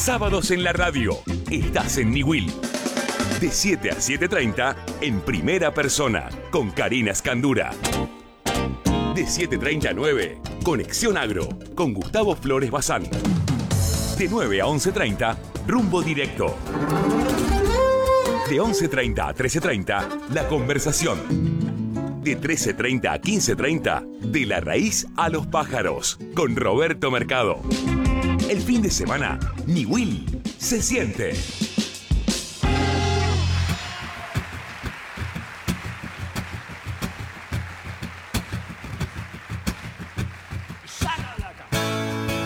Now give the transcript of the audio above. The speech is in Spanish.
Sábados en la radio. Estás en Niwil. De 7 a 7:30 en primera persona con Karina Escandura. De 7:30 a 9, Conexión Agro con Gustavo Flores Bazán. De 9 a 11:30, Rumbo Directo. De 11:30 a 13:30, La Conversación. De 13:30 a 15:30, De la raíz a los pájaros, con Roberto Mercado. El fin de semana, Niwil se siente.